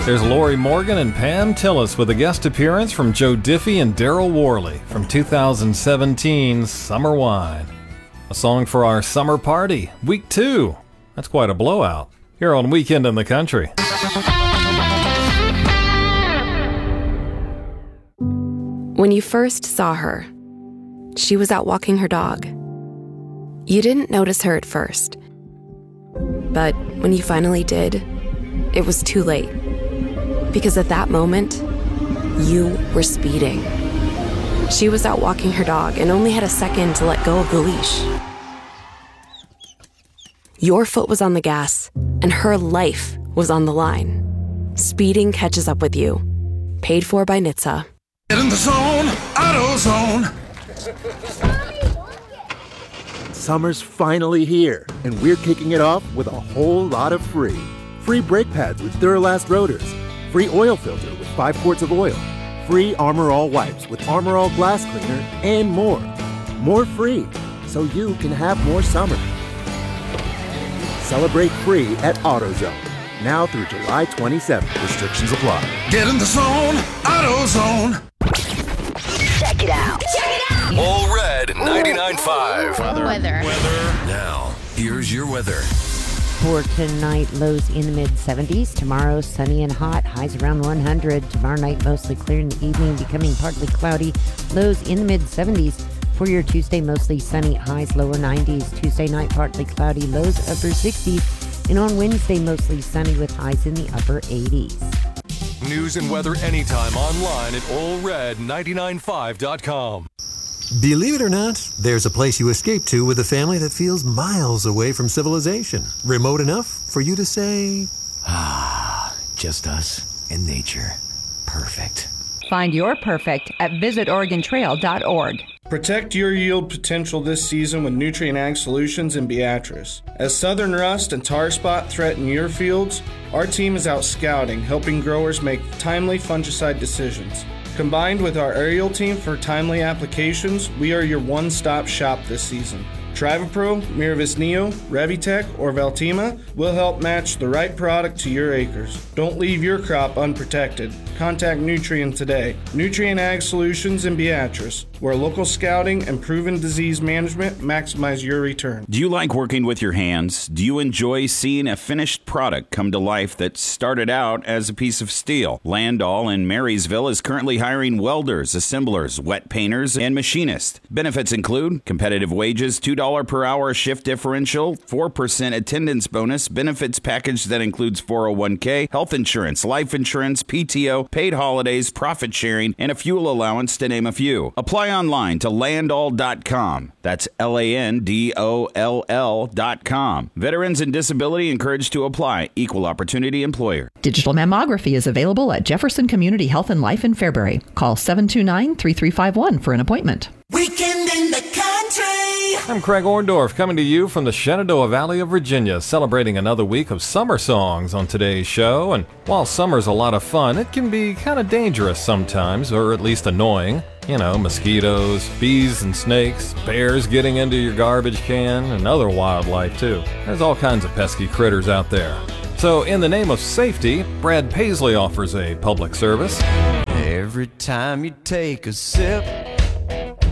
There's Lori Morgan and Pam Tillis with a guest appearance from Joe Diffie and Daryl Worley from 2017's Summer Wine. A song for our summer party, week 2. That's quite a blowout. Here on Weekend in the Country. When you first saw her, she was out walking her dog. You didn't notice her at first. But when you finally did, it was too late. Because at that moment, you were speeding. She was out walking her dog and only had a second to let go of the leash. Your foot was on the gas, and her life was on the line. Speeding catches up with you. Paid for by NHTSA. Get in the zone, AutoZone. Summer's finally here, and we're kicking it off with a whole lot of free. Free brake pads with Duralast rotors. Free oil filter with 5 quarts of oil. Free Armor All wipes with Armor All glass cleaner, and more. More free, so you can have more summer. Celebrate free at AutoZone. Now through July 27th. Restrictions apply. Get in the zone, AutoZone. Check it out. All Red 99.5. Weather. Now, here's your weather. For tonight, lows in the mid-70s. Tomorrow, sunny and hot. Highs around 100. Tomorrow night, mostly clear in the evening, becoming partly cloudy. Lows in the mid-70s. For your Tuesday, mostly sunny. Highs lower 90s. Tuesday night, partly cloudy. Lows upper 60s. And on Wednesday, mostly sunny with highs in the upper 80s. News and weather anytime online at allred995.com. Believe it or not, there's a place you escape to with a family that feels miles away from civilization. Remote enough for you to say, just us and nature. Perfect. Find your perfect at visitoregontrail.org. Protect your yield potential this season with Nutrien Ag Solutions in Beatrice. As southern rust and tar spot threaten your fields, our team is out scouting, helping growers make timely fungicide decisions. Combined with our aerial team for timely applications, we are your one-stop shop this season. Trivapro, Miravis Neo, Revitec, or Veltima will help match the right product to your acres. Don't leave your crop unprotected. Contact Nutrien today. Nutrien Ag Solutions in Beatrice, where local scouting and proven disease management maximize your return. Do you like working with your hands? Do you enjoy seeing a finished product come to life that started out as a piece of steel? Landall in Marysville is currently hiring welders, assemblers, wet painters, and machinists. Benefits include competitive wages, $2 per hour shift differential, 4% attendance bonus, benefits package that includes 401k, health insurance, life insurance, PTO, paid holidays, profit sharing, and a fuel allowance, to name a few. Apply online to landall.com. That's LANDOLL.com. Veterans and disability encouraged to apply. Equal opportunity employer. Digital mammography is available at Jefferson Community Health and Life in Fairbury. Call 729-3351 for an appointment. Weekend in the Country. I'm Craig Orndorff, coming to you from the Shenandoah Valley of Virginia, celebrating another week of summer songs on today's show. And while summer's a lot of fun, it can be kind of dangerous sometimes, or at least annoying. You know, mosquitoes, bees and snakes, bears getting into your garbage can, and other wildlife too. There's all kinds of pesky critters out there. So in the name of safety, Brad Paisley offers a public service. Every time you take a sip,